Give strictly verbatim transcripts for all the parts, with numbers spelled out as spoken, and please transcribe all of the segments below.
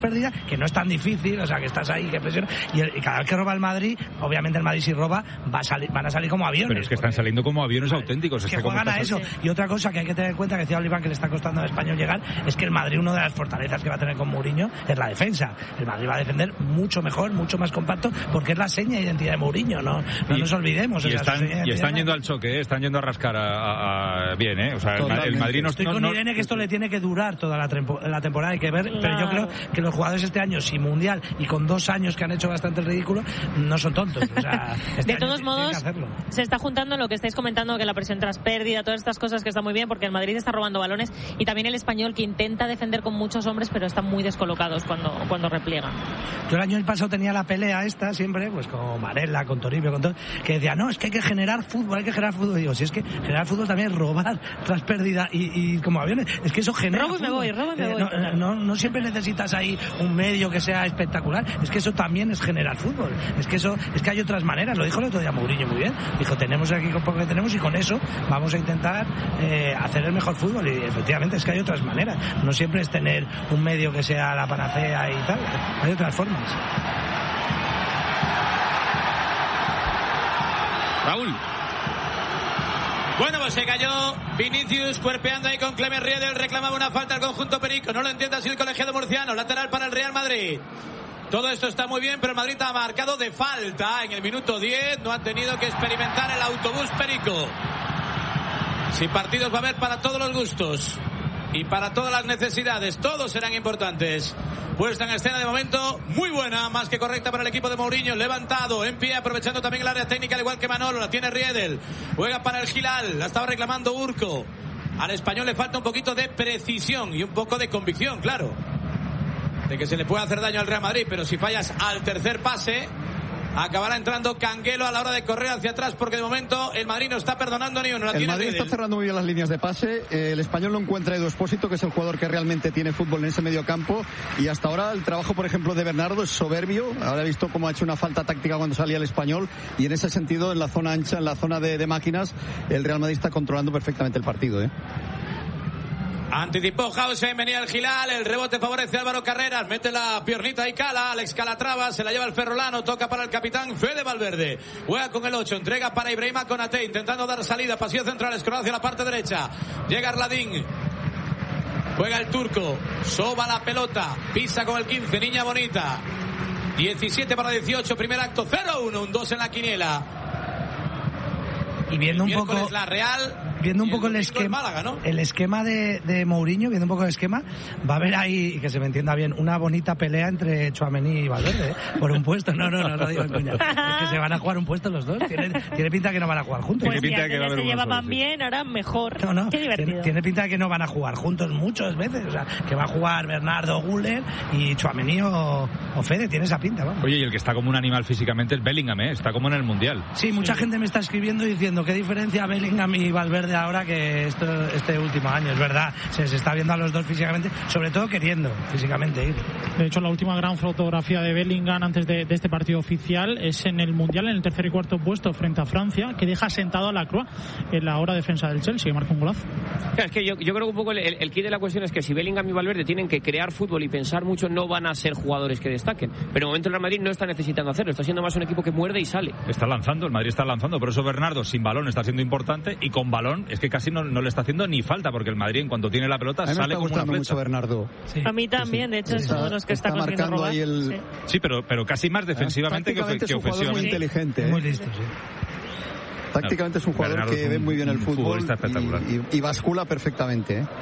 pérdida, que no es tan difícil, o sea, que estás ahí, que presiona, y, el, y cada vez que roba el Madrid, obviamente el Madrid si roba, va a salir, van a salir como aviones. Pero es que están saliendo como aviones auténticos. Que juegan a eso. Y otra cosa que hay que tener en cuenta, que decía Oliván, que le está costando al Español llegar, es que el Madrid, una de las fortalezas que va a tener con Mourinho, es la defensa. El Madrid va a defender mucho mejor, mucho más compacto, porque es la seña de identidad de Mourinho, no, no y, nos olvidemos. Y, o sea, están, y están yendo al choque, ¿eh? Están yendo a rascar a, a, a bien, ¿eh? O sea, Totalmente. el Madrid no... Estoy no, con no, Irene que esto le tiene que durar toda la, la temporada, hay que ver, claro. Pero yo creo que los jugadores este año, sin Mundial y con dos años que han hecho bastante el ridículo, no son tontos. O sea, este de todos modos, se está juntando lo que estáis comentando, que la presión tras pérdida, todas estas cosas que están muy bien, porque el Madrid está robando balones, y también el Español, que intenta defender con muchos hombres, pero están muy descolocados cuando, cuando repliegan. Yo el año pasado tenía la pelea esta siempre, pues con Varela, con Toribio, con todo, que decía, no, es que hay que generar fútbol, hay que generar fútbol. Y digo, si es que generar fútbol también es robar tras pérdida y, y como aviones, es que eso genera robo y fútbol. me voy, robo y me eh, voy. No, no, no siempre necesitas ahí un medio que sea espectacular, es que eso también es generar fútbol, es que eso, es que hay otras maneras, lo dijo el otro día Mourinho muy bien, dijo, tenemos aquí con poco que tenemos y con eso vamos a intentar eh, hacer el mejor fútbol, y efectivamente es que hay otras maneras, no siempre es tener un medio que sea la panacea y tal, hay otras formas. Raúl. Bueno, pues se cayó Vinicius cuerpeando ahí con Clement Riedel, reclamaba una falta al conjunto perico, no lo entiende así el colegiado murciano, lateral para el Real Madrid. Todo esto está muy bien, pero el Madrid ha marcado de falta en el minuto diez, no han tenido que experimentar el autobús perico. Si partidos va a haber para todos los gustos y para todas las necesidades, todos serán importantes. Puesta en escena de momento muy buena, más que correcta para el equipo de Mourinho, levantado, en pie, aprovechando también el área técnica, al igual que Manolo, la tiene Riedel, juega para el Gilal, la estaba reclamando Urco. Al Español le falta un poquito de precisión y un poco de convicción, claro, de que se le puede hacer daño al Real Madrid, pero si fallas al tercer pase, acabará entrando Canguelo a la hora de correr hacia atrás, porque de momento el Madrid no está perdonando ni uno. La el tiene Madrid Riedel. Está cerrando muy bien las líneas de pase. Eh, el Español no encuentra a Edu Expósito, que es el jugador que realmente tiene fútbol en ese medio campo, y hasta ahora el trabajo, por ejemplo, de Bernardo es soberbio. Ahora he visto cómo ha hecho una falta táctica cuando salía el Español, y en ese sentido, en la zona ancha, en la zona de, de máquinas, el Real Madrid está controlando perfectamente el partido, ¿eh? Anticipó Hausen, venía el Gilal, el rebote favorece a Álvaro Carreras, mete la piernita y Cala, Alex Calatrava, se la lleva el ferrolano, toca para el capitán Fede Valverde, juega con el ocho, entrega para Ibrahima Konate, intentando dar salida, pasillo central, escrola hacia la parte derecha, llega Arladín, juega el turco, soba la pelota, pisa con el quince, Niña Bonita, diecisiete para dieciocho, primer acto, cero uno, un dos en la quiniela. Y viendo un poco la Real, viendo un poco el, el esquema, Málaga, ¿no? el esquema de, de Mourinho, viendo un poco el esquema, va a haber ahí, que se me entienda bien, una bonita pelea entre Tchouaméni y Valverde, ¿eh? Por un puesto. No, no, no, no digo en coña. Es que se van a jugar un puesto los dos. Tiene, tiene pinta de que no van a jugar juntos. Pues tiene pinta de que, que se llevaban bien, ahora mejor. No, no. Qué divertido. Tiene, tiene pinta de que no van a jugar juntos muchas veces. O sea, que va a jugar Bernardo, Güler y Tchouaméni o, o Fede. Tiene esa pinta, vamos. Oye, y el que está como un animal físicamente es Bellingham, ¿eh? Está como en el Mundial. Sí, mucha sí. gente me está escribiendo diciendo qué diferencia Bellingham y Valverde ahora que esto, este último año. Es verdad, se, se está viendo a los dos físicamente, sobre todo queriendo físicamente ir. De hecho, la última gran fotografía de Bellingham antes de, de este partido oficial es en el Mundial, en el tercer y cuarto puesto frente a Francia, que deja sentado a Lacroix en la hora defensa del Chelsea, que marca un golazo. Claro, es que yo, yo creo que un poco el, el key de la cuestión es que si Bellingham y Valverde tienen que crear fútbol y pensar mucho, no van a ser jugadores que destaquen. Pero de momento el Real Madrid no está necesitando hacerlo, está siendo más un equipo que muerde y sale. Está lanzando, el Madrid está lanzando, por eso Bernardo sin balón está siendo importante, y con balón es que casi no, no le está haciendo ni falta, porque el Madrid en cuanto tiene la pelota sale como una flecha. Mucho Bernardo. Sí. A mí también, sí, sí. de hecho, es uno de los que está, está consiguiendo robar. Ahí el... Sí, sí pero, pero casi más defensivamente que, que ofensivamente. Muy inteligente, ¿eh? Muy listo, sí. Tácticamente es un jugador Bernardo que es un, ve muy bien el fútbol espectacular. Y, y, y bascula perfectamente, ¿eh?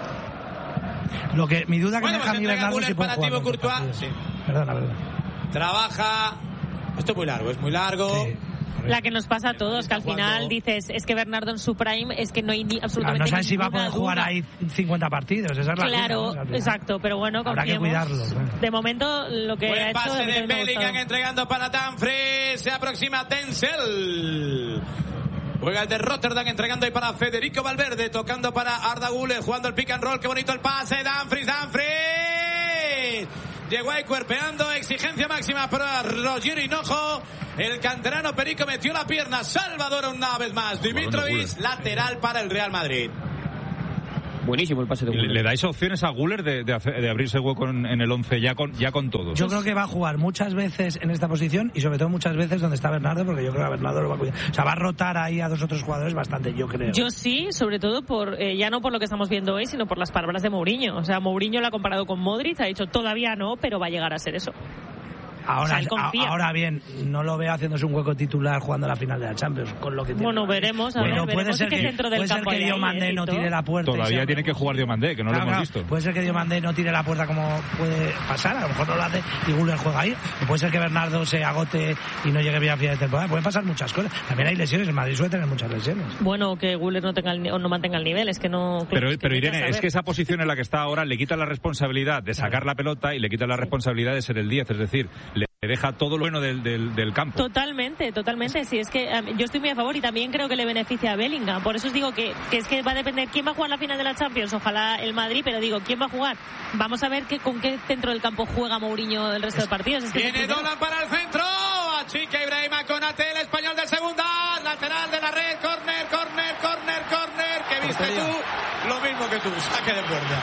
Lo que mi duda que bueno, me deja pues a mí Bernardo si puede jugar Courtois. Sí. Perdona, perdona. Trabaja. Esto es muy largo, es muy largo. Sí. La que nos pasa a todos, que al final dices, es que Bernardo en su prime, es que no hay ni, absolutamente no, no sabes si va a poder duda. jugar ahí cincuenta partidos, esa es la Claro, duda, ¿no? exacto, pero bueno, habrá que cuidarlo. ¿no? De momento, lo que Buen ha hecho... pase de Bellingham me entregando para Dumfries, se aproxima Denzel. Juega el de Rotterdam entregando ahí para Federico Valverde, tocando para Arda Güler, jugando el pick and roll, qué bonito el pase, Dumfries, Dumfries. Llegó ahí cuerpeando, exigencia máxima para Roger Hinojo. El canterano perico metió la pierna, Salvador una vez más. Dimitrovic, lateral para el Real Madrid. buenísimo el pase de Güler. ¿Le, le dais opciones a Güler de, de, hacer, de abrirse hueco en, en el once ya con, ya con todos? Yo creo que va a jugar muchas veces en esta posición y sobre todo muchas veces donde está Bernardo, porque yo creo que a Bernardo lo va a cuidar. O sea, va a rotar ahí a dos otros jugadores bastante, yo creo. Yo sí, sobre todo por eh, ya no por lo que estamos viendo hoy, sino por las palabras de Mourinho. O sea, Mourinho lo ha comparado con Modric, ha dicho todavía no, pero va a llegar a ser eso. Ahora, o sea, ahora bien, no lo veo haciéndose un hueco titular jugando a la final de la Champions, con lo que tiene. Bueno, veremos, a bueno, ver, puede veremos ser que, centro del puede ser campo que Diomandé eh, no tire la puerta. Todavía tiene que jugar Diomandé, que no claro, lo hemos claro, visto. Puede ser que Diomandé no tire la puerta como puede pasar, a lo mejor no lo hace y Güler juega ahí. O puede ser que Bernardo se agote y no llegue bien a final de temporada. Pueden pasar muchas cosas. También hay lesiones, el Madrid suele tener muchas lesiones. Bueno, que Güler no tenga el, o no mantenga el nivel, es que no... Pero, es que pero Irene, saber. es que esa posición en la que está ahora le quita la responsabilidad de sacar la pelota y le quita la responsabilidad de ser el diez, es decir, le deja todo lo bueno del, del, del campo. Totalmente, totalmente. Sí, es que um, yo estoy muy a favor y también creo que le beneficia a Bellingham. Por eso os digo que, que es que va a depender quién va a jugar la final de la Champions. Ojalá el Madrid, pero digo, ¿quién va a jugar? Vamos a ver que, con qué centro del campo juega Mourinho el resto de partidos. Es que Viene Dolan para el centro. Achica Ibrahima Konate, el español de segunda. Lateral de la red. Corner, corner, corner, corner. ¿Qué viste tú? Lo mismo que tú. Saque de puerta.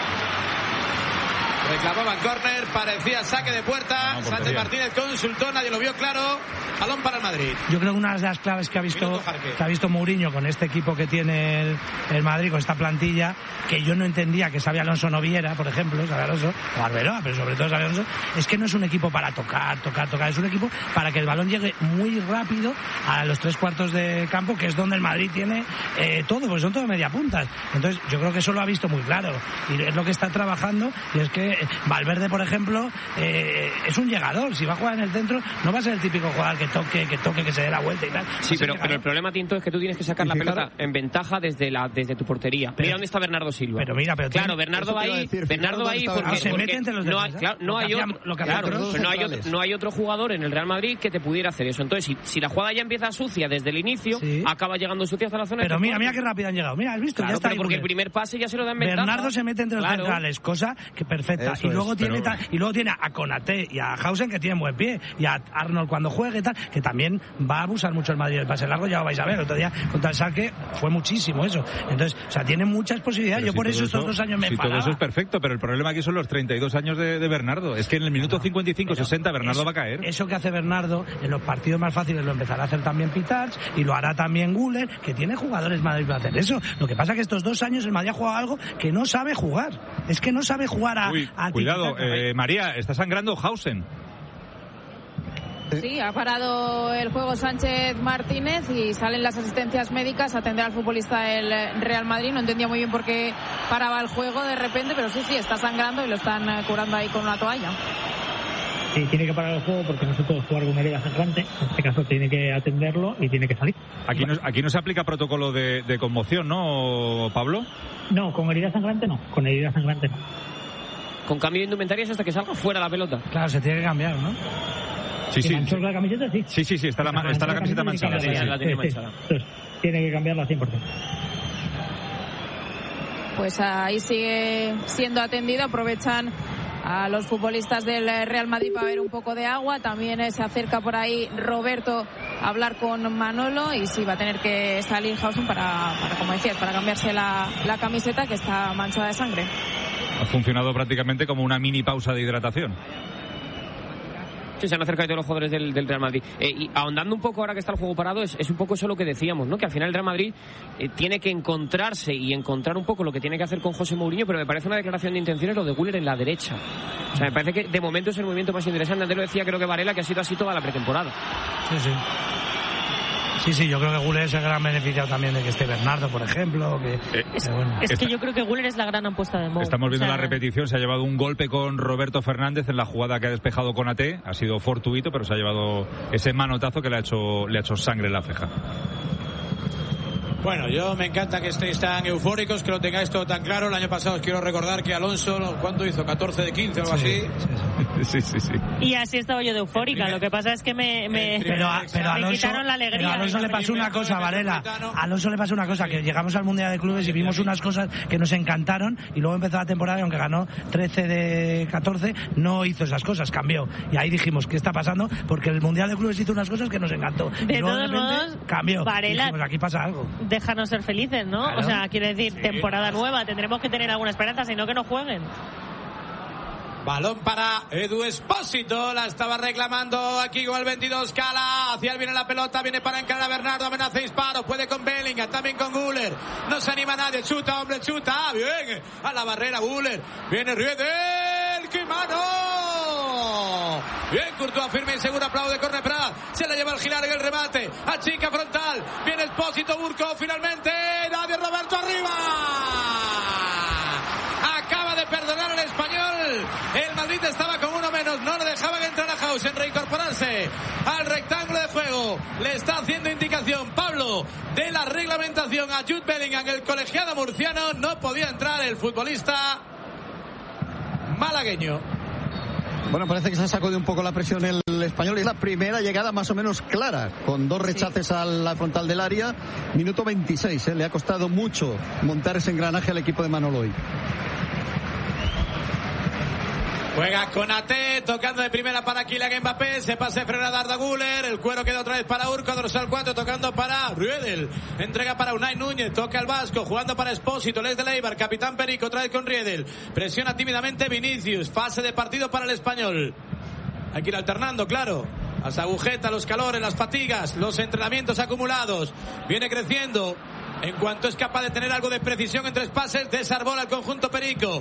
Reclamaban córner, parecía saque de puerta. No, Sánchez Martínez consultó, nadie lo vio claro. Balón para el Madrid. Yo creo que una de las claves que ha visto que ha visto Mourinho con este equipo que tiene el, el Madrid, con esta plantilla, que yo no entendía que Xabi Alonso no viera, por ejemplo, Xabi Alonso, o Arbeloa, pero sobre todo Xabi Alonso, es que no es un equipo para tocar, tocar, tocar, es un equipo para que el balón llegue muy rápido a los tres cuartos de campo, que es donde el Madrid tiene eh, todo, porque son todo media puntas. Entonces yo creo que eso lo ha visto muy claro y es lo que está trabajando, y es que Valverde, por ejemplo, eh, es un llegador. Si va a jugar en el centro, no va a ser el típico jugador que toque, que toque, que se dé la vuelta y tal. Sí, pero, pero el problema, Tinto, es que tú tienes que sacar la pelota en ventaja desde la desde tu portería. Pero, mira dónde está Bernardo Silva. Pero mira, pero claro, Bernardo va ahí, decir, Bernardo va ahí porque, ah, se porque mete entre los no hay, claro, no hay otro, lo que claro, pero no hay otro, no hay otro jugador en el Real Madrid que te pudiera hacer eso. Entonces, si, si la jugada ya empieza sucia desde el inicio, sí, acaba llegando sucia hasta la zona. Pero de mira, mira qué rápido han llegado. Mira, has visto, claro, ya está pero porque Güler. El primer pase ya se lo da en ventaja. Bernardo se mete entre los claro. centrales, cosa que perfecta. Eso y luego es, tiene pero... y luego tiene a Konaté y a Hausen, que tienen buen pie, y a Arnold cuando juegue y tal, que también va a abusar mucho el Madrid del pase largo. Ya lo vais a ver, el otro día contra el Schalke fue muchísimo eso. Entonces, o sea, tiene muchas posibilidades. Pero Yo si por eso estos eso, dos años me si enfadaba. Todo eso es perfecto, pero el problema aquí son los treinta y dos años de, de Bernardo. Es que en el minuto no, cincuenta y cinco sesenta Bernardo eso, va a caer. Eso que hace Bernardo en los partidos más fáciles lo empezará a hacer también Pitarch y lo hará también Güler, que tiene jugadores Madrid para hacer eso. Lo que pasa es que estos dos años el Madrid ha jugado algo que no sabe jugar. Es que no sabe jugar a... Uy, a cuidado, eh, María, está sangrando Hausen. Sí, ha parado el juego Sánchez Martínez y salen las asistencias médicas a atender al futbolista del Real Madrid. No entendía muy bien por qué paraba el juego de repente, pero sí, sí, está sangrando y lo están curando ahí con una toalla. Sí, tiene que parar el juego porque no se puede jugar con una herida sangrante. En este caso tiene que atenderlo y tiene que salir. Aquí no, aquí no se aplica protocolo de, de conmoción, ¿no, Pablo? No, con herida sangrante no, con herida sangrante no. Con cambio de indumentarias hasta que salga fuera la pelota. Claro, se tiene que cambiar, ¿no? Sí, sí. ¿Manchó la camiseta? Sí. Sí, sí, sí, está la, está está la camiseta manchada. Sí, sí, la tiene manchada. Entonces, tiene que cambiarla al cien por ciento. Pues ahí sigue siendo atendido. Aprovechan a los futbolistas del Real Madrid para ver un poco de agua. También se acerca por ahí Roberto a hablar con Manolo y sí, va a tener que salir Hausen para, para como decías, para cambiarse la, la camiseta que está manchada de sangre. Ha funcionado prácticamente como una mini pausa de hidratación. Sí, se han acercado todos los jugadores del, del Real Madrid. Eh, y ahondando un poco ahora que está el juego parado, es, es un poco eso lo que decíamos, ¿no? Que al final el Real Madrid eh, tiene que encontrarse y encontrar un poco lo que tiene que hacer con José Mourinho, pero me parece una declaración de intenciones lo de Güler en la derecha. O sea, me parece que de momento es el movimiento más interesante. Antes lo decía, creo que Varela, que ha sido así toda la pretemporada. Sí, sí. Sí, sí, yo creo que Güler es el gran beneficiado también de que esté Bernardo, por ejemplo. Que, eh, es, bueno. es que yo creo que Güler es la gran apuesta de Mou. Estamos viendo o sea, la repetición, se ha llevado un golpe con Roberto Fernández en la jugada que ha despejado con A T. Ha sido fortuito, pero se ha llevado ese manotazo que le ha hecho, le ha hecho sangre en la ceja. Bueno, yo me encanta que estéis tan eufóricos, que lo tengáis todo tan claro. El año pasado os quiero recordar que Alonso, ¿cuánto hizo? catorce de quince o algo sí, así. Sí, sí. Sí, sí, sí. Y así estaba yo de eufórica. Lo que pasa es que me, me, pero, pero me Alonso, quitaron la alegría. Pero a Alonso le pasó una cosa, Varela. A Alonso le pasó una cosa, que llegamos al Mundial de Clubes y vimos unas cosas que nos encantaron y luego empezó la temporada y aunque ganó trece de catorce, no hizo esas cosas, cambió. Y ahí dijimos, ¿qué está pasando? Porque el Mundial de Clubes hizo unas cosas que nos encantó. De y luego todos de repente modos, cambió. Varela, dijimos, aquí pasa algo. Déjanos ser felices, ¿no? Claro. O sea, quiere decir, Sí, temporada no, nueva, tendremos que tener alguna esperanza, sino que no jueguen. Balón para Edu Espósito, la estaba reclamando aquí con el veintidós, Cala, hacia él viene la pelota, viene para encarar a Bernardo, amenaza disparo, puede con Bellingham, también con Güler, no se anima nadie, chuta, hombre, chuta, ah, bien, a la barrera Güler, viene Riedel, ¡qué mano! Bien, Courtois firme y seguro, aplaude, corre Prat, se la lleva el Gilar en el remate, achica frontal, viene Espósito, Burco, finalmente, nadie, Roberto, arriba. Acaba de perdonar al español. El Madrid estaba con uno menos. No le dejaban entrar a House en reincorporarse al rectángulo de juego. Le está haciendo indicación Pablo de la reglamentación a Jude Bellingham. El colegiado murciano, no podía entrar el futbolista malagueño. Bueno, parece que se ha sacado de un poco la presión el español. Es la primera llegada más o menos clara, con dos rechaces sí. a la frontal del área. Minuto veintiséis, ¿eh? Le ha costado mucho montar ese engranaje al equipo de Manolo hoy. Juega con A T, tocando de primera para Kylian Mbappé, se pase frena a Arda Güler, el cuero queda otra vez para Urco, dorsal cuatro, tocando para Riedel, entrega para Unai Núñez, toca al Vasco, jugando para Espósito, Les de Leibar, capitán Perico, otra vez con Riedel, presiona tímidamente Vinicius, fase de partido para el español. Hay que ir alternando, claro, las agujetas, los calores, las fatigas, los entrenamientos acumulados, viene creciendo, en cuanto es capaz de tener algo de precisión en tres pases, desarbola el conjunto Perico.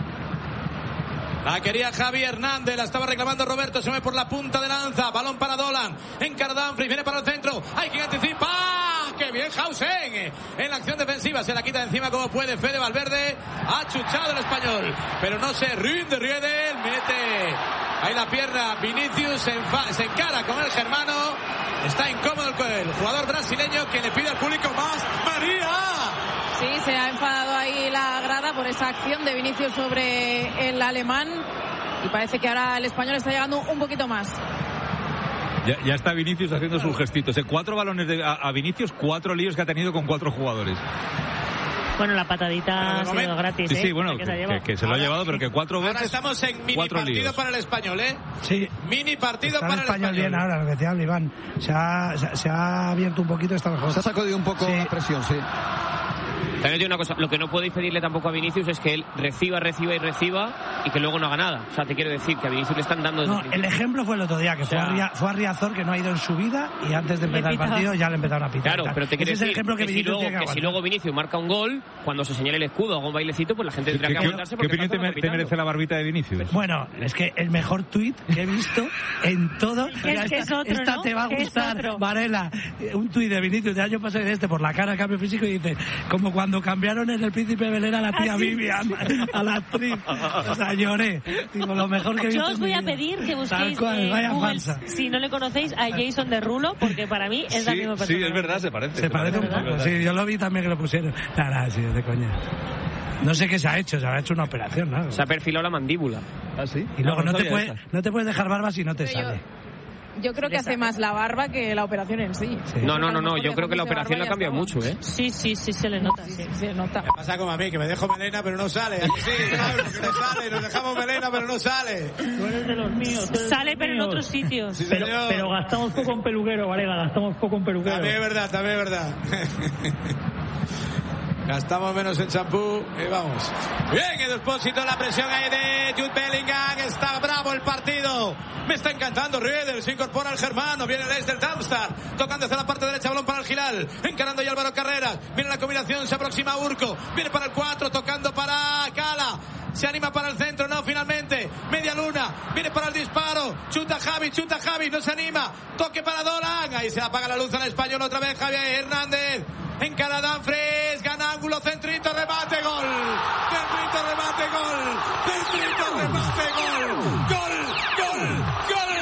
La quería Javi Hernández, la estaba reclamando Roberto, se mueve por la punta de lanza, balón para Dolan, encara Dumfries, viene para el centro, hay quien anticipa, ¡qué bien Hausen! En la acción defensiva se la quita de encima como puede Fede Valverde, ha chuchado el español, pero no se rinde Riedel, mete ahí la pierna Vinicius, se, enfa- se encara con el germano, está incómodo el, el jugador brasileño que le pide al público más, ¡María! Sí, se ha enfadado ahí la grada por esa acción de Vinicius sobre el alemán y parece que ahora el español está llegando un poquito más. Ya, ya está Vinicius haciendo sus gestitos. ¿eh? Cuatro balones de, a, a Vinicius, cuatro líos que ha tenido con cuatro jugadores. Bueno, la patadita ha sido gratis. Sí, ¿eh? sí, bueno, que, que, que, que se lo ha llevado, pero que cuatro veces. Ahora estamos en mini partido líos. para el español, ¿eh? Sí. Mini partido está para el el español. español. Bien ahora, lo que decía Iván. Se ha, se, se ha abierto un poquito, está mejor. Se ha sacado un poco sí. la presión, sí. También digo una cosa, lo que no podéis pedirle tampoco a Vinicius es que él reciba, reciba y reciba y que luego no haga nada. O sea, te quiero decir que a Vinicius le están dando... No, el ejemplo fue el otro día, que fue, o sea, a Ria, fue a Riazor, que no ha ido en su vida y antes de empezar el partido ya le empezaron a pitar. Claro, pero te quiero Ese es decir el ejemplo que, que, si luego, tiene que, que si luego Vinicius marca un gol, cuando se señale el escudo, haga un bailecito, pues la gente tendrá que aguantarse. ¿Qué opinión te, me, te merece la barbita de Vinicius? Bueno, es que el mejor tuit que he visto en todo... Es que esta, es otro, esta ¿no? te va a Que es gustar, otro. Varela. Un tuit de Vinicius de año pasado de este por la cara, cambio físico, y dice, como cuando cambiaron en El Príncipe Belén a la tía ¿Ah, sí? Vivian, a la actriz. O sea, lloré. Digo, lo mejor que he visto. Yo os voy en a mi vida. pedir que busquéis Tal cual, en vaya Google, falsa. si no le conocéis, a Jason Derulo, porque para mí es la Sí, misma persona. sí, es verdad, se parece. Se parece un poco, sí, yo lo vi también que lo pusieron. Nada, sí, es de coña. No sé qué se ha hecho, se habrá hecho una operación, ¿no? Se ha perfilado la mandíbula. ¿Ah, sí? Y luego no, no te, sabía puede, esa. no te puedes dejar barba si no te Pero yo- sale. Yo creo que hace más la barba que la operación en sí. Sí. No, no, A lo no, no, mejor yo creo que la dejándose operación barba ha ya cambiado estaba. mucho, ¿eh? Sí, sí, sí, se le nota, sí. Se nota. Pasa como a mí, que me dejo melena pero no sale. ¿A que sí? Claro, que no sale. Nos dejamos melena pero no sale. Tú eres de los míos. tú eres de Sale, los pero en míos. otros sitios. Sí, Pero, señor. pero gastamos poco en peluquero, Varela, gastamos poco en peluquero. También es verdad, también es verdad. Gastamos menos en champú y vamos. Bien, el Espósito, la presión ahí de Jude Bellingham. Está bravo el partido. Me está encantando Riedel. Se incorpora el germano. Viene el ex del Darmstadt. Tocando hacia la parte derecha. Balón para el Gilal. Encarando ya Álvaro Carreras. Viene la combinación. Se aproxima Urco. Viene para el cuatro. Tocando para Cala. Se anima para el centro. No, finalmente. Media luna. Viene para el disparo. Chuta Javi. Chuta Javi. No se anima. Toque para Dolan. Ahí se apaga la luz al español otra vez. Javier Hernández. Encara Dumfries, gana ángulo, centrito, remate, gol. Centrito, remate, gol. Centrito, remate, gol. Gol, gol, gol.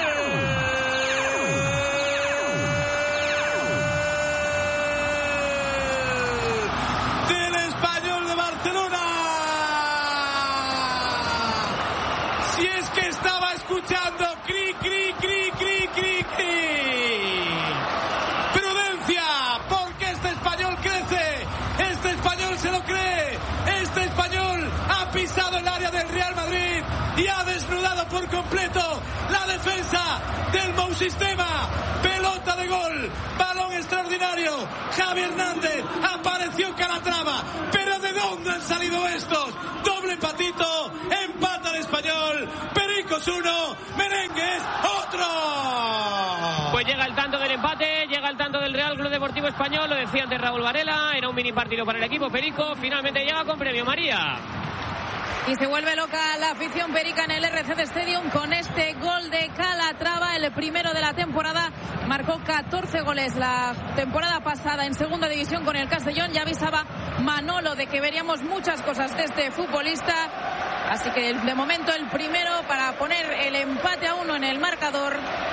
Del Español de Barcelona. Si es que estaba escuchando escuchando. Cri, cri, cri, cri, cri, cri. Prudencia, porque este español crece. Este español se lo cree. Este español ha pisado el área del Real Madrid y ha desnudado por completo la defensa del Mou Sistema. Pelota de gol, balón extraordinario. Javi Hernández, apareció Calatrava. Pero ¿de dónde han salido estos? Doble patito, empata el español. Pericos uno, Merengues otro. Pues llega el tanto del empate, llega el tanto del Real Club Deportivo Español, lo decía antes Raúl Varela, era un mini partido para el equipo perico, finalmente llega con premio, María. Y se vuelve loca la afición perica en el R C D Stadium con este gol de Calatrava, el primero de la temporada. Marcó catorce goles la temporada pasada en segunda división con el Castellón. Ya avisaba Manolo de que veríamos muchas cosas de este futbolista. Así que de momento el primero para poner el empate a uno en el marcador.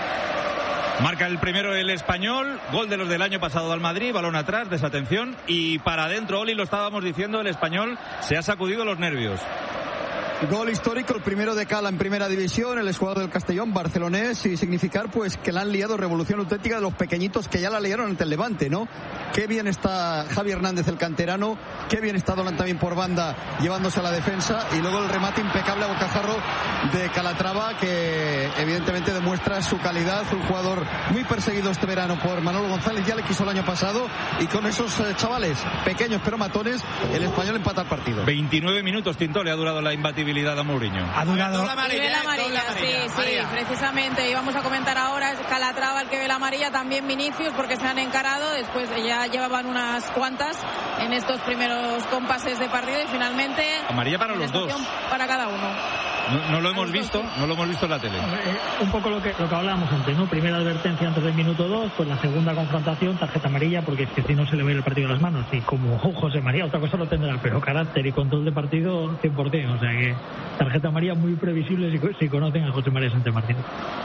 Marca el primero el Español, gol de los del año pasado al Madrid, balón atrás, desatención y para adentro, Oli, lo estábamos diciendo, el Español se ha sacudido los nervios. Gol histórico, el primero de Cala en primera división, el exjugador del Castellón, barcelonés, y significar pues que la han liado, revolución auténtica de los pequeñitos que ya la liaron ante el Levante, ¿no? Qué bien está Javi Hernández, el canterano, qué bien está Dolan también por banda, llevándose a la defensa, y luego el remate impecable a bocajarro de Calatrava, que evidentemente demuestra su calidad, un jugador muy perseguido este verano por Manolo González, ya le quiso el año pasado, y con esos eh, chavales pequeños pero matones, el Español empata el partido. veintinueve minutos, Tinto, le ha durado la imbatibilidad a Mourinho. Ha durado la amarilla, y ve la amarilla, sí, sí, María. Precisamente, y vamos a comentar ahora, es Calatrava el que ve la amarilla, también Vinicius, porque se han encarado, después ya llevaban unas cuantas en estos primeros compases de partido y finalmente amarilla para los dos, para cada uno. No, no lo hemos visto, no lo hemos visto en la tele. Eh, un poco lo que lo que hablábamos antes, ¿no? Primera advertencia antes del minuto dos, pues la segunda confrontación, tarjeta amarilla, porque es que si no se le va a ir el partido a las manos. Y como José María, otra cosa lo tendrá, pero carácter y control de partido cien por ciento. O sea que tarjeta amarilla muy previsible si, si conocen a José María Sánchez Martín.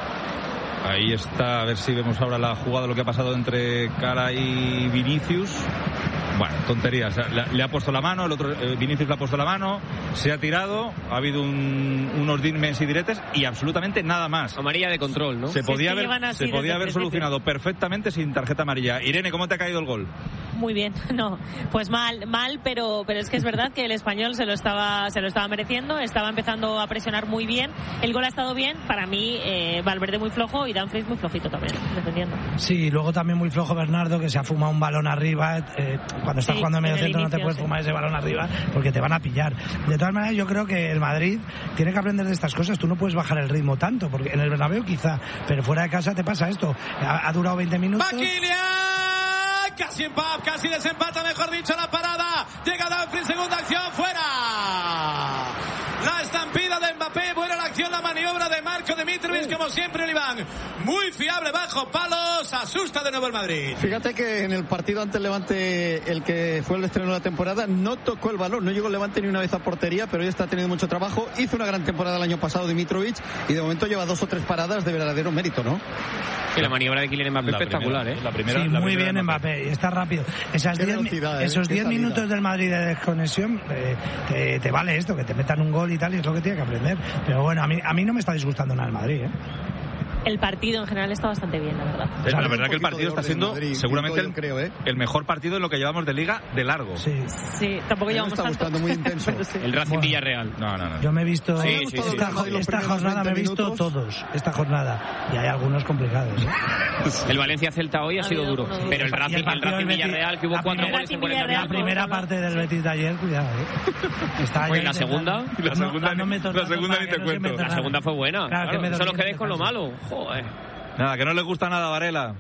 Ahí está, a ver si vemos ahora la jugada, lo que ha pasado entre Cala y Vinicius. Bueno, tonterías. Le, le ha puesto la mano, el otro eh, Vinicius le ha puesto la mano, se ha tirado, ha habido un, unos dimes y diretes y absolutamente nada más. Amarilla de control, ¿no? Se podía haber, se podía haber solucionado perfectamente sin tarjeta amarilla. Irene, ¿cómo te ha caído el gol? Muy bien, no, pues mal, mal, pero pero es que es verdad que el Español se lo estaba se lo estaba mereciendo, estaba empezando a presionar muy bien, el gol ha estado bien, para mí eh, Valverde muy flojo y Dumfries muy flojito también, defendiendo. Sí, luego también muy flojo Bernardo, que se ha fumado un balón arriba, eh, cuando estás sí, jugando en medio centro inicio, no te puedes sí. fumar ese balón arriba porque te van a pillar. De todas maneras, yo creo que el Madrid tiene que aprender de estas cosas, tú no puedes bajar el ritmo tanto, porque en el Bernabéu quizá, pero fuera de casa te pasa esto, ha, ha durado veinte minutos. Casi empate, casi desempata, mejor dicho, la parada. Llega Dumfries, segunda acción, fuera. La estampida de Mbappé, buena la acción, la maniobra de Marco de Mitrovic, como siempre, Oliván. Muy fiable, bajo palos, asusta de nuevo el Madrid. Fíjate que en el partido ante el Levante, el que fue el estreno de la temporada, no tocó el balón, no llegó el Levante ni una vez a portería, pero ya está teniendo mucho trabajo. Hizo una gran temporada el año pasado de Mitrovic y de momento lleva dos o tres paradas de verdadero mérito, ¿no? Y la maniobra de Kylian Mbappé la espectacular, primera, ¿eh? La primera, sí, la muy primera bien Mbappé, y está rápido. Esas diez, velocidad, ¿eh? Esos diez minutos del Madrid de desconexión, eh, te, te vale esto, que te metan un gol y tal, y es lo que tiene que aprender. Pero bueno, a mí, a mí no me está disgustando nada el Madrid, ¿eh? El partido en general está bastante bien, la verdad. Es la verdad que el partido está siendo Madrid, seguramente el, creo, ¿eh? el mejor partido en lo que llevamos de liga de largo. Sí, sí, tampoco llevamos está tanto. gustando muy intenso. Sí. El Racing bueno, Villarreal. No, no, no. Yo me he visto sí, sí, sí, esta, sí. esta jornada me he visto minutos. todos, esta jornada, y hay algunos complicados, ¿eh? El Valencia Celta hoy ha, ha sido duro, duro, pero el Racing, el, el Racing Villarreal, que hubo cuatro goles en cuarenta minutos. La primera parte del Betis de ayer, cuidado, ¿eh? Está ¿Y la segunda? La segunda, no, no la segunda ni te cuento. La segunda fue buena, claro, claro. Eso lo quedéis con lo malo. Joder. Nada, que no le gusta nada, Varela.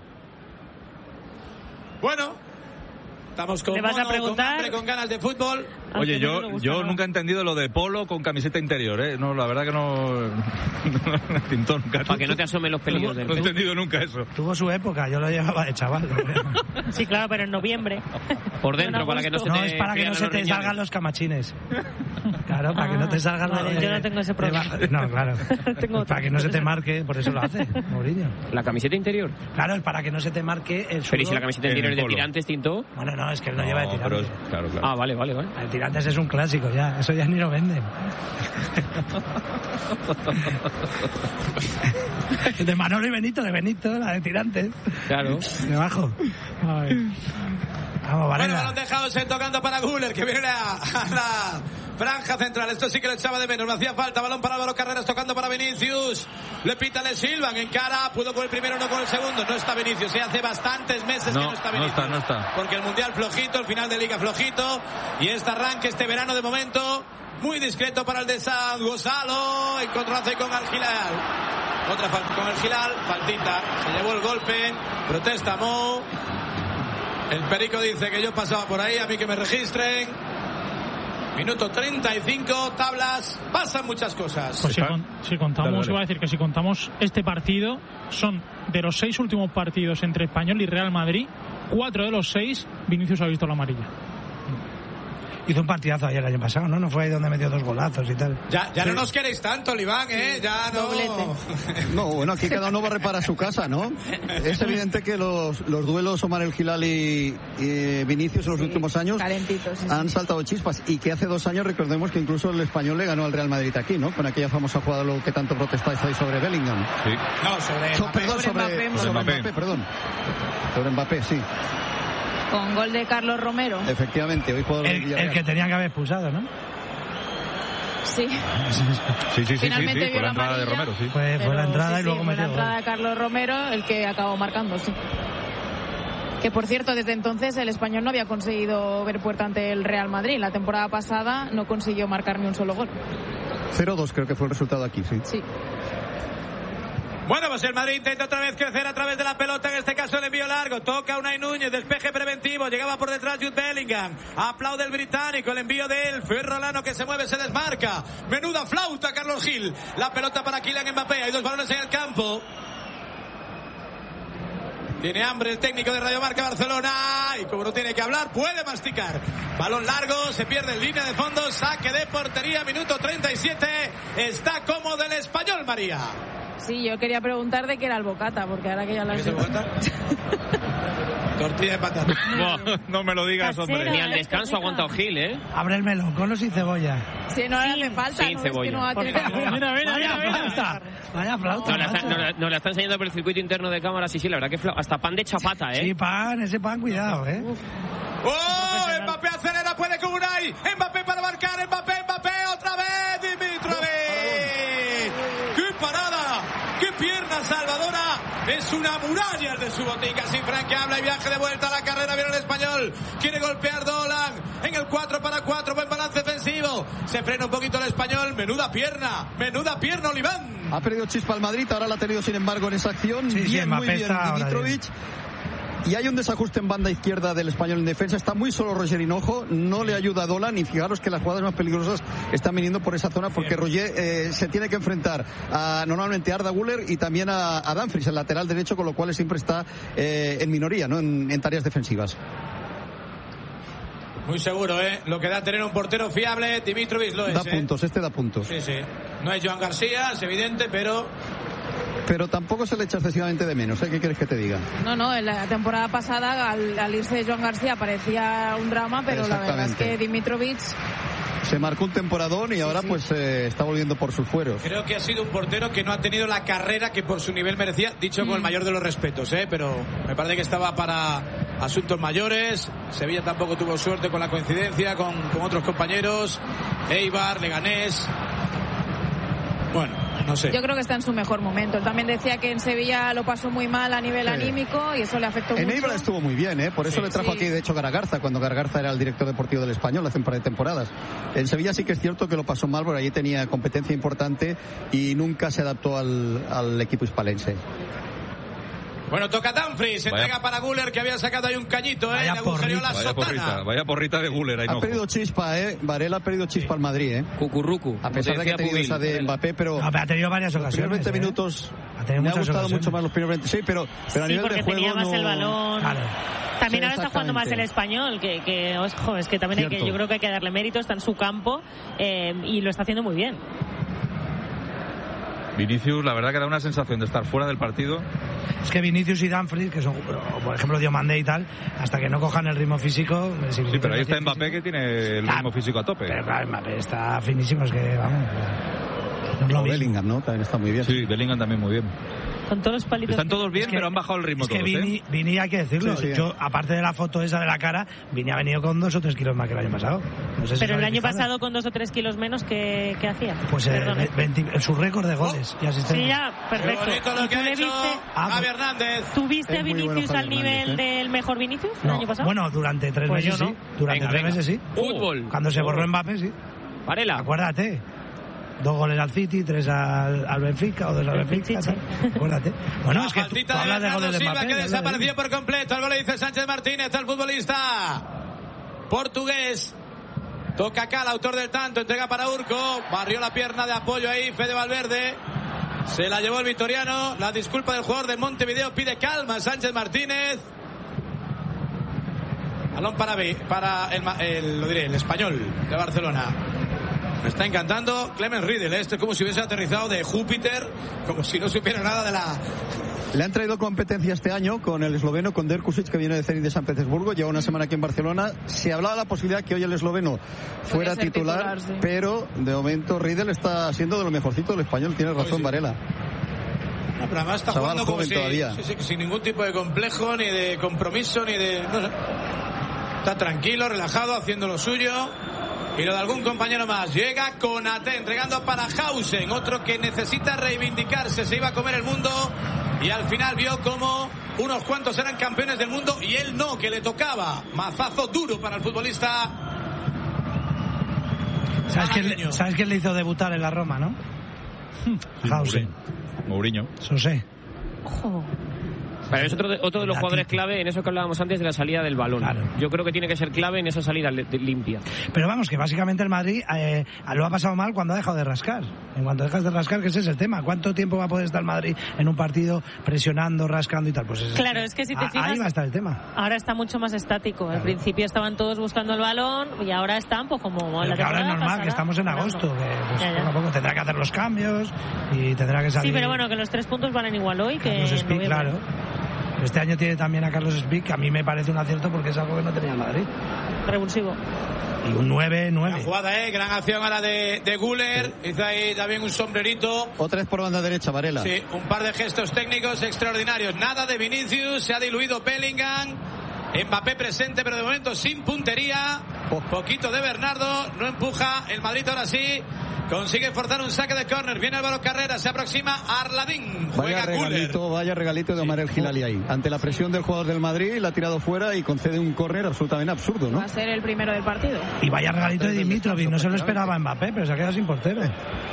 Bueno, estamos con, ¿Le vas mono, a preguntar? con hambre, con ganas de fútbol. Oye, yo, no yo nunca he entendido lo de polo con camiseta interior, ¿eh? No, la verdad que no... Tintó nunca. Para que no te asomen los pelillos del No he entendido nunca eso. Tuvo su época, yo lo llevaba de chaval. Sí, claro, pero en noviembre. Por dentro, para que no se te... No, es para que no se te salgan los camachines. Claro, para ah, que no te salgan los... Vale, yo no tengo ese problema. No, claro. tengo para que no se te marque, por eso lo hace, Mourinho. ¿La camiseta interior? Claro, es para que no se te marque el sudor. Pero ¿y si la camiseta interior es de tirantes, Tinto? Bueno, no, es que él no, no lleva de tirantes. Pero es, claro, claro. Ah, vale, vale, vale. Tirantes es un clásico ya, eso ya ni lo venden. De Manolo y Benito, de Benito, la de Tirantes. Claro. Debajo. Ay. Vamos, Varela. Bueno, balón dejado se tocando para Güler, que viene a, a la franja central. Esto sí que lo echaba de menos, no hacía falta. Balón para Álvaro Carreras, tocando para Vinicius. Le pita, le silban en cara. Pudo con el primero, no con el segundo. No está Vinicius, ¿eh? Hace bastantes meses no, que no está Vinicius. No está, no está. Porque el Mundial flojito, el final de Liga flojito. Y este arranque, este verano de momento, muy discreto para el de San Gonzalo. Encontrazo con el Gilal. Otra falta con el Gilal, faltita. Se llevó el golpe. Protesta Mo. El Perico dice que yo pasaba por ahí, a mí que me registren. Minuto treinta y cinco, tablas, pasan muchas cosas. Pues si, con, si contamos, dale, dale. Iba a decir que si contamos este partido, son de los seis últimos partidos entre Español y Real Madrid, cuatro de los seis, Vinicius ha visto la amarilla. Hizo un partidazo ayer el año pasado, ¿no? No fue ahí donde metió dos golazos y tal. Ya, ya sí. no nos queréis tanto, Oliván, ¿eh? Ya no. No, bueno, aquí cada uno va a reparar su casa, ¿no? Es evidente que los, los duelos Omar El Gilal y, y Vinicius en los sí, últimos años sí, han sí. saltado chispas. Y que hace dos años, recordemos que incluso el Español le ganó al Real Madrid aquí, ¿no? Con aquella famosa jugada lo que tanto protestáis ahí sobre Bellingham. Sí. No, sobre, so, perdón, sobre, sobre, Mbappé, sobre Mbappé. Mbappé, perdón. Sobre Mbappé, sí. Con gol de Carlos Romero. Efectivamente, hoy puedo el, el que tenía que haber expulsado, ¿no? Sí. Sí, sí, sí, Finalmente sí, sí, vio fue la entrada amarilla, de Romero, sí. Fue, fue la entrada sí, y luego sí, fue metió la entrada gol. de Carlos Romero el que acabó marcando, sí. Que por cierto, desde entonces el Español no había conseguido ver puerta ante el Real Madrid. La temporada pasada no consiguió marcar ni un solo gol. cero dos creo que fue el resultado aquí, sí. Sí. Bueno, pues el Madrid intenta otra vez crecer a través de la pelota, en este caso el envío largo, toca Unai Núñez, despeje preventivo, llegaba por detrás Jude Bellingham, aplaude el británico, el envío de él, Ferrolano que se mueve, se desmarca, menuda flauta Carlos Gil, la pelota para Kylian Mbappé, hay dos balones en el campo. Tiene hambre el técnico de Radio Marca Barcelona y como no tiene que hablar, puede masticar. Balón largo, se pierde en línea de fondo, saque de portería, minuto treinta y siete, está cómodo el Español, María. Sí, yo quería preguntar de qué era el bocata, porque ahora que ya lo has dicho. Tortilla de patata. No, no me lo digas, hombre. Ni al descanso ha aguantado Gil, ¿eh? Abre el melón, con o sin cebolla. Sí, no le hace falta. Sin no cebolla. Es que no va a tener... Mira, mira, mira, vaya flauta. Vaya flauta. Nos la, está, nos, la, nos la está enseñando por el circuito interno de cámaras y sí, la verdad que fla... hasta pan de chapata, ¿eh? Sí, pan, ese pan, cuidado, ¿eh? Uf. ¡Oh! Mbappé acelera, puede con Unai. Mbappé para marcar, Mbappé, Mbappé, otra vez, Dimitrovic. ¡Qué parada! ¡Qué pierna salvadora! Es una muralla el de su botica, sin franqueable y viaje de vuelta a la carrera, viene el Español, quiere golpear Dolan, en el cuatro para cuatro, buen balance defensivo, se frena un poquito el Español, menuda pierna, menuda pierna Oliván. Ha perdido chispa el Madrid, ahora la ha tenido sin embargo en esa acción, sí, bien, sí, muy bien Dimitrovic. Y hay un desajuste en banda izquierda del Español en defensa. Está muy solo Roger Hinojo. No le ayuda a Dolan. Y fijaros que las jugadas más peligrosas están viniendo por esa zona porque Roger eh, se tiene que enfrentar a normalmente a Arda Güler y también a, a Dumfries, el lateral derecho, con lo cual siempre está eh, en minoría, ¿no? En, en tareas defensivas. Muy seguro, ¿eh? Lo que da tener un portero fiable, Dimitrovic lo es. Da ¿eh? puntos, este da puntos. Sí, sí. No es Joan García, es evidente, pero... Pero tampoco se le echa excesivamente de menos, ¿eh? ¿Qué quieres que te diga? No, no, en la temporada pasada al, al irse Joan García parecía un drama, pero la verdad es que Dimitrovic... Se marcó un temporadón y sí, ahora sí. pues eh, está volviendo por sus fueros. Creo que ha sido un portero que no ha tenido la carrera que por su nivel merecía, dicho mm. con el mayor de los respetos, ¿eh? Pero me parece que estaba para asuntos mayores. Sevilla tampoco tuvo suerte con la coincidencia con, con otros compañeros. Eibar, Leganés. Bueno, no sé. Yo creo que está en su mejor momento. Él también decía que en Sevilla lo pasó muy mal a nivel sí. anímico y eso le afectó en mucho. En Eibar estuvo muy bien, ¿eh? Por eso sí, le trajo sí. aquí, de hecho, Garagarza, cuando Garagarza era el director deportivo del Español hace un par de temporadas. En Sevilla sí que es cierto que lo pasó mal, porque allí tenía competencia importante y nunca se adaptó al, al equipo hispalense. Bueno, toca Dumfries, entrega para Güler, que había sacado ahí un cañito, ¿eh? Vaya, Le porrita, la vaya porrita, vaya porrita de Güler. Ha perdido chispa, ¿eh? Varela ha perdido chispa sí. al Madrid, ¿eh? Cucurrucu. A pesar de que ha tenido esa de Mbappé, pero... No, pero ha tenido varias ocasiones. Los primeros veinte ¿eh? minutos... Ha tenido me ha gustado ocasiones. mucho más los primeros veinte. Sí, pero, pero a sí, nivel de juego tenía más no... el balón. Claro. También Sí, ahora está jugando más el Español, que, que ojo, es que también hay que, yo creo que hay que darle mérito, está en su campo eh, y lo está haciendo muy bien. Vinicius, la verdad que da una sensación de estar fuera del partido. Es que Vinicius y Dumfries, que son, por ejemplo, Diomandé y tal, hasta que no cojan el ritmo físico... Sí, pero ahí está Mbappé físico, que tiene el ritmo ah, físico a tope. Pero claro, Mbappé está finísimo, es que vamos... No es lo Bellingham, ¿no? También está muy bien. Sí, Bellingham también muy bien. Con todos los palitos. Están todos bien, es que, pero han bajado el ritmo es que todos, Vini, ¿eh? Vini, hay que decirlo. Sí, sí, Yo, aparte de la foto esa de la cara, Vini ha venido con dos o tres kilos más que el año pasado. No sé si pero el año fijado. pasado con dos o tres kilos menos, ¿qué, qué hacía? Pues eh, veinte, su récord de goles oh. y asistencias. Sí, ya, perfecto. Qué bonito lo que ha hecho Javi Hernández. ¿Tuviste a Vinicius bueno al nivel ¿eh? del mejor Vinicius no. el año pasado? Bueno, durante tres pues meses no. sí. Durante venga, tres venga. meses sí. Fútbol. Cuando se borró Mbappé, sí. Varela. Acuérdate. Dos goles al City, tres al, al Benfica o dos al Benfica. Sí, sí. Acuérdate. Bueno, la es que tú, tú hablas de, de goles de Silva, Mbappé. Que desapareció por completo. El gol le dice Sánchez Martínez al futbolista portugués. Toca acá el autor del tanto, entrega para Urco. Barrió la pierna de apoyo ahí Fede Valverde. Se la llevó el vitoriano. La disculpa del jugador de Montevideo. Pide calma Sánchez Martínez. Balón para, para el, el, lo diré, el español de Barcelona. Me está encantando Clement Riedel. Esto es como si hubiese aterrizado de Júpiter, como si no supiera nada de la... Le han traído competencia este año con el esloveno, con Derkusic, que viene de Zenit de San Petersburgo. Lleva una semana aquí en Barcelona. Se hablaba de la posibilidad que hoy el esloveno fuera titular, titular sí. pero de momento Riedel está siendo de lo mejorcito del español. Tiene razón, sí. Varela. No, pero además está Chaval jugando como si, todavía. Sí, sí, sin ningún tipo de complejo, ni de compromiso, ni de... No sé. Está tranquilo, relajado, haciendo lo suyo. Y lo de algún compañero más. Llega Konaté entregando para Hausen, otro que necesita reivindicarse. Se iba a comer el mundo y al final vio como unos cuantos eran campeones del mundo y él no, que le tocaba. Mazazo duro para el futbolista. ¿Sabes quién, le, ¿Sabes quién le hizo debutar en la Roma, no? Sí, Hausen. Mourinho. Eso sé. Ojo. Pero es otro de, otro de los jugadores clave en eso que hablábamos antes de la salida del balón. Claro. Yo creo que tiene que ser clave en esa salida limpia. Pero vamos, que básicamente el Madrid eh, lo ha pasado mal cuando ha dejado de rascar. En cuanto dejas de rascar, que ese es el tema. ¿Cuánto tiempo va a poder estar el Madrid en un partido presionando, rascando y tal? Pues es, claro, es que si te fijas, ahí va a estar el tema. Ahora está mucho más estático. Claro. Al principio estaban todos buscando el balón y ahora están pues como... La que ahora es normal, pasará, que estamos en agosto. Que, pues, ya, ya. Poco a poco tendrá que hacer los cambios y tendrá que salir... Sí, pero bueno, que los tres puntos valen igual hoy que en noviembre. Claro. Este año tiene también a Carlos Spic, que a mí me parece un acierto porque es algo que no tenía el Madrid. Revulsivo. Y un nueve nueve. La jugada, eh, gran acción ahora de, de Güler. Sí. Hizo ahí también un sombrerito. Otra vez por banda derecha, Varela. Sí, un par de gestos técnicos extraordinarios. Nada de Vinicius, se ha diluido Bellingham. Mbappé presente, pero de momento sin puntería. Oh. Poquito de Bernardo, no empuja. El Madrid ahora sí consigue forzar un saque de córner. Viene Álvaro Carrera, se aproxima Arladín. Vaya regalito, vaya regalito de Omar El Hilali ahí. Ante la presión del jugador del Madrid, la ha tirado fuera y concede un córner absolutamente absurdo, ¿no? Va a ser el primero del partido. Y vaya regalito de Dimitrovic, no se lo esperaba Mbappé, pero se ha quedado sin portero.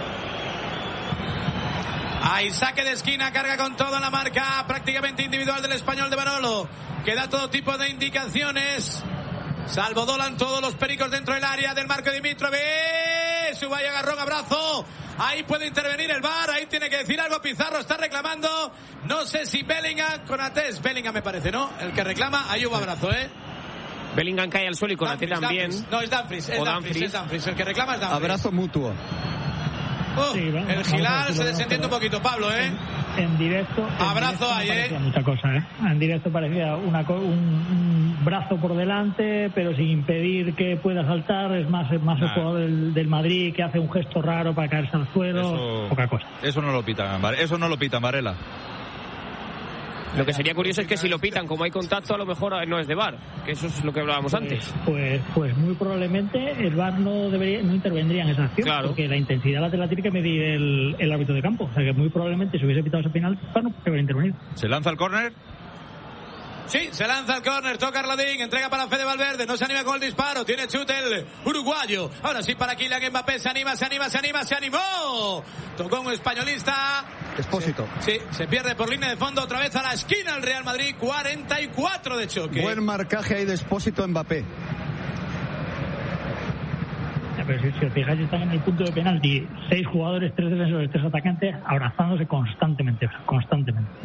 Hay saque de esquina, carga con todo en la marca prácticamente individual del español de Manolo, que da todo tipo de indicaciones. Salvo Dolan, todos los pericos dentro del área del marco de Dimitrovic. Suba y agarrón, abrazo. Ahí puede intervenir el V A R, ahí tiene que decir algo Pizarro, está reclamando. No sé si Bellingham, Konaté, Bellingham me parece, ¿no? El que reclama, ahí hubo abrazo, ¿eh? Bellingham cae al suelo y Konaté también. Dumfries. No, es Dumfries, es Dumfries, es Dumfries. El que reclama es Dumfries. Abrazo mutuo. Oh, sí, ¿no? El Gilal se desentiende un poquito, Pablo, ¿eh? En, en directo. En Abrazo directo ahí, ¿eh? Mucha cosa, ¿eh? En directo parecía una, un, un brazo por delante, pero sin impedir que pueda saltar. Es más, es más nah. el jugador del, del Madrid que hace un gesto raro para caerse al suelo. Eso, poca cosa. Eso no lo pitan, eso no lo pitan, Varela. Lo que sería curioso es que si lo pitan, como hay contacto, a lo mejor no es de V A R, que eso es lo que hablábamos pues, antes. Pues pues muy probablemente el V A R no debería no intervendría en esa acción, claro. Porque la intensidad la tiene que medir el, el árbitro de campo. O sea que muy probablemente si hubiese pitado ese penal, no debería intervenir. ¿Se lanza el córner? Sí, se lanza el córner, toca Arladín, entrega para Fede Valverde, no se anima con el disparo, tiene chute el uruguayo. Ahora sí para Kylian Mbappé, se anima, se anima, se anima, se animó. Tocó un españolista. Expósito. Sí, se pierde por línea de fondo, otra vez a la esquina el Real Madrid, cuarenta y cuatro de choque. Buen marcaje ahí de Expósito Mbappé. Pero si, si os fijáis, están en el punto de penalti, seis jugadores, tres defensores, tres atacantes, abrazándose constantemente, constantemente. Al final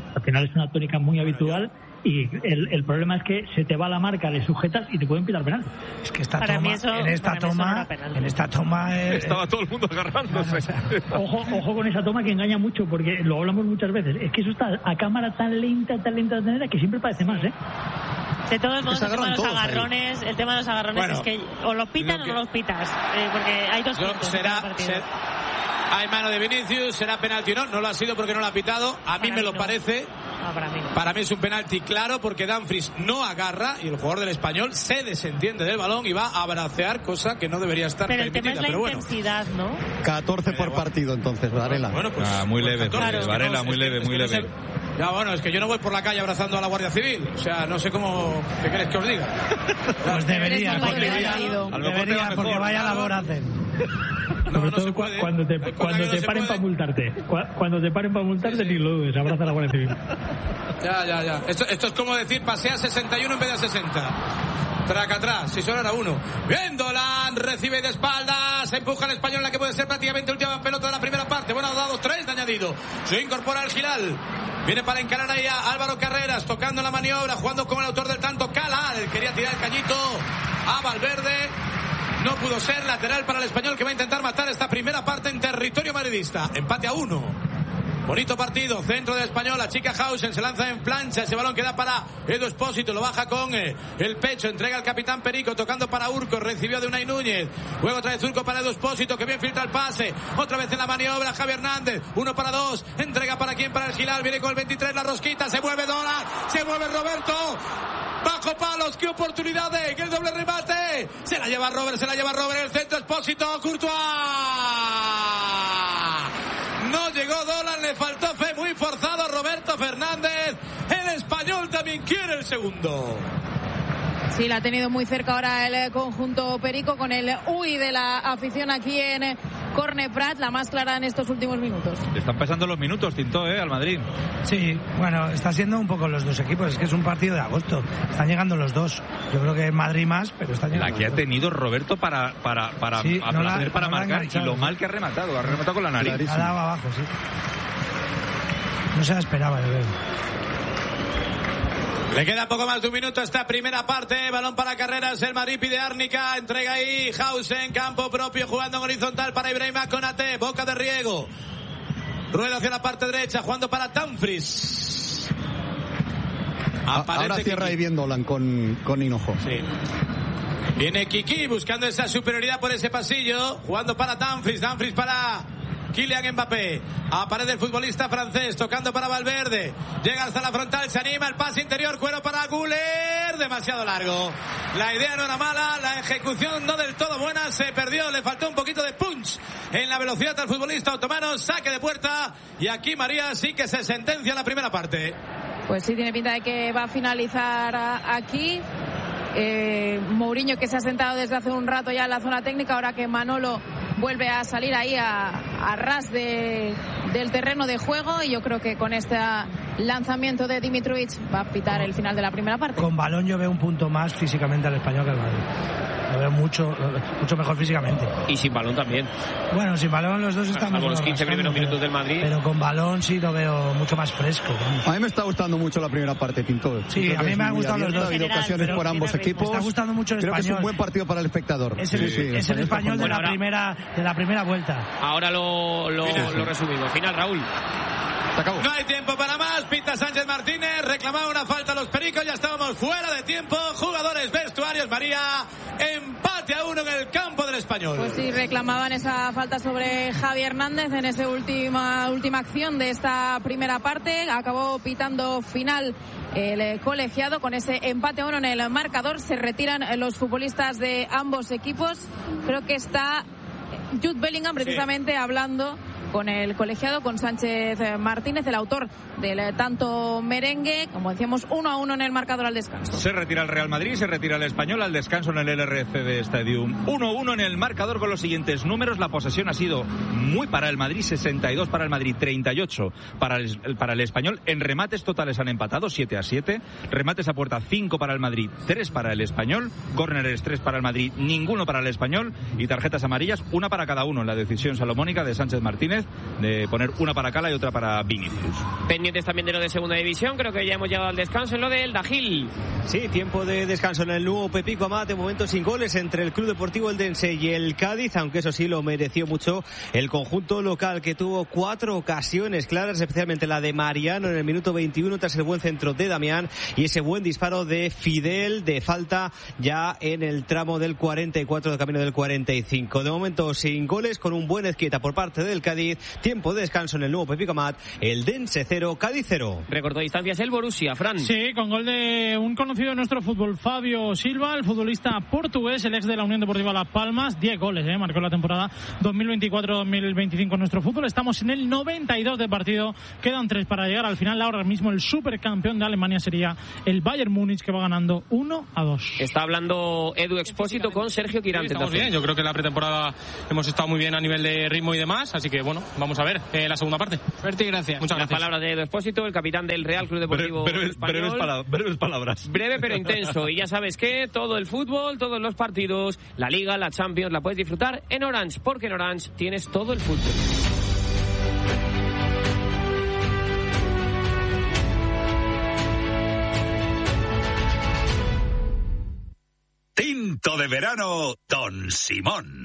final es una tónica muy habitual. Y el, el problema es que se te va la marca, le sujetas y te pueden pitar penal. Es que esta para toma, mí eso, en esta toma, en esta toma eh, estaba todo el mundo agarrándose. Ojo, ojo con esa toma que engaña mucho, porque lo hablamos muchas veces. Es que eso está a cámara tan lenta, tan lenta, tan lenta, que siempre parece más, ¿eh? De todos modos, el tema de los agarrones, el tema de los agarrones bueno, es que o los pitan o no los pitas, eh, porque hay dos puntos. Será, ser, hay mano de Vinicius, será penalti o no, no lo ha sido porque no lo ha pitado. A mí para me mí lo no. parece. No, para, mí no. para mí es un penalti claro porque Dumfries no agarra y el jugador del Español se desentiende del balón y va a abracear, cosa que no debería estar pero permitida. El tema es la pero bueno. intensidad, ¿no? catorce por bueno. partido entonces, Varela. Bueno, pues, ah, muy pues leve, catorce, claro. es Varela, no, muy leve, que, muy es leve. No sé, ya, bueno, es que yo no voy por la calle abrazando a la Guardia Civil. O sea, no sé cómo... ¿Qué queréis que os diga? Pues debería, porque, debería, debería, porque vaya labor hacen. No, Sobre no todo cu cuando te, cuando te paren para multarte. Cu cuando te paren para multarte, sí, sí. Ni lo dudes, abraza a la Guardia Civil. Ya, ya, ya. Esto, esto es como decir, pasea sesenta y uno en vez de sesenta. Traca atrás, si solo era uno. Bien, Dolan recibe de espaldas, empuja el Español en la que puede ser prácticamente última pelota de la primera parte. Bueno, ha dado tres de añadido. Se incorpora el Gilal. Viene para encarar ahí a Álvaro Carreras, tocando la maniobra, jugando como el autor del tanto, Cala. Él quería tirar el cañito a Valverde. No pudo ser, lateral para el Español que va a intentar matar esta primera parte en territorio madridista. Empate a uno. Bonito partido, centro del Español, la chica Hausen se lanza en plancha, ese balón que da para Edu Espósito, lo baja con eh, el pecho, entrega al capitán Perico, tocando para Urco, recibió de Unai Núñez, luego trae Urco para Edu Espósito, que bien filtra el pase, otra vez en la maniobra, Javi Hernández, uno para dos, entrega para quién, para el Gilal, viene con el veintitrés, la rosquita, se mueve Dolan, se mueve Roberto, bajo palos, qué oportunidad de el doble remate, se la lleva Robert, se la lleva Robert, el centro Espósito, Courtois. No llegó Dolan, le faltó fe, muy forzado Roberto Fernández. El Español también quiere el segundo. Sí, la ha tenido muy cerca ahora el conjunto Perico con el uy de la afición aquí en Corne Prat, la más clara en estos últimos minutos. Le están pasando los minutos, Tintó, ¿eh? Al Madrid. Sí, bueno, está siendo un poco los dos equipos, es que es un partido de agosto. Están llegando los dos. Yo creo que Madrid más, pero está llegando. La que ha tenido Roberto para para para sí, a no placer, la, para no marcar y lo mal que ha rematado, ha rematado con la nariz. Ha dado abajo, sí. No se la esperaba, yo creo. Le queda poco más de un minuto a esta primera parte. Balón para Carreras. El Madrid pide Árnica. Entrega ahí Hausen. Campo propio jugando en horizontal para Ibrahima Konate. Boca de Riego. Rueda hacia la parte derecha. Jugando para Dumfries. Aparece Ahora cierra Kiki. Ahí bien Dolan con, con Hinojo. Sí. Viene Kiki buscando esa superioridad por ese pasillo. Jugando para Dumfries. Dumfries para Kylian Mbappé. Aparece el futbolista francés tocando para Valverde. Llega hasta la frontal, se anima, el pase interior, cuero para Güler, demasiado largo. La idea no era mala, la ejecución no del todo buena, se perdió, le faltó un poquito de punch en la velocidad al futbolista otomano, saque de puerta y aquí María sí que se sentencia la primera parte. Pues sí, tiene pinta de que va a finalizar aquí. Eh, Mourinho, que se ha sentado desde hace un rato ya en la zona técnica, ahora que Manolo vuelve a salir ahí a, a ras de, del terreno de juego, y yo creo que con este lanzamiento de Dimitrovic va a pitar el final de la primera parte. Con balón yo veo un punto más físicamente al Español que al Madrid. Lo veo mucho, mucho mejor físicamente. Y sin balón también. Bueno, sin balón los dos estamos... Salvo los quince primeros minutos del Madrid. Pero con balón sí lo veo mucho más fresco. A mí me está gustando mucho la primera parte, Pinto. Sí, creo a mí me han gustado abierta, los dos. Ha habido ocasiones por ambos equipos. Me está gustando mucho el creo Español. Creo que es un buen partido para el espectador. Es el, sí, sí, es el Español de la, ahora, primera, de la primera vuelta. Ahora lo, lo, lo resumimos. Final, Raúl. No hay tiempo para más. Pita Sánchez Martínez. Reclamaba una falta a los Pericos. Ya estábamos fuera de tiempo. Jugadores, vestuarios, María. Empate a uno en el campo del Español. Pues sí, reclamaban esa falta sobre Javi Hernández en esa última, última acción de esta primera parte. Acabó pitando final el colegiado con ese empate a uno en el marcador. Se retiran los futbolistas de ambos equipos. Creo que está Jude Bellingham precisamente sí. hablando con el colegiado, con Sánchez Martínez, el autor del tanto merengue. Como decíamos, uno a uno en el marcador al descanso. Se retira el Real Madrid, se retira el Español al descanso en el L R C D Stadium. uno a uno en el marcador con los siguientes números. La posesión ha sido muy para el Madrid, sesenta y dos para el Madrid, treinta y ocho para el, para el Español. En remates totales han empatado, siete a siete. Remates a puerta, cinco para el Madrid, tres para el Español. Córneres, tres para el Madrid, ninguno para el Español. Y tarjetas amarillas, una para cada uno. La decisión salomónica de Sánchez Martínez de poner una para Cala y otra para Vinicius. Pendiente pendientes también de lo de segunda división. Creo que ya hemos llegado al descanso en lo del Dajil. Sí, tiempo de descanso en el nuevo Pepico Amat, de momento sin goles entre el Club Deportivo Eldense y el Cádiz, aunque eso sí lo mereció mucho el conjunto local, que tuvo cuatro ocasiones claras, especialmente la de Mariano en el minuto veintiuno tras el buen centro de Damián y ese buen disparo de Fidel de falta ya en el tramo del cuarenta y cuatro de camino del cuarenta y cinco. De momento sin goles, con un buen Ezquieta por parte del Cádiz. Tiempo de descanso en el nuevo Pepico Amat, Eldense cero, Cádiz cero. Recortó distancias el Borussia, Fran. Sí, con gol de un conocido de nuestro fútbol, Fabio Silva, el futbolista portugués, el ex de la Unión Deportiva Las Palmas. diez goles, eh, marcó la temporada dos mil veinticuatro dos mil veinticinco en nuestro fútbol. Estamos en el noventa y dos de partido, quedan tres para llegar al final. Ahora mismo el supercampeón de Alemania sería el Bayern Múnich, que va ganando uno a dos. Está hablando Edu Expósito con Sergio Quirante. Sí, estamos bien, yo creo que la pretemporada hemos estado muy bien a nivel de ritmo y demás, así que bueno, vamos a ver eh, la segunda parte. Suerte y gracias. Muchas gracias. Las palabras de Edu Expósito, el capitán del Real Club Deportivo breves, Español. Breves, palabras, breves palabras. Breve pero intenso. Y ya sabes que todo el fútbol, todos los partidos, la Liga, la Champions, la puedes disfrutar en Orange, porque en Orange tienes todo el fútbol. Tinto de verano Don Simón.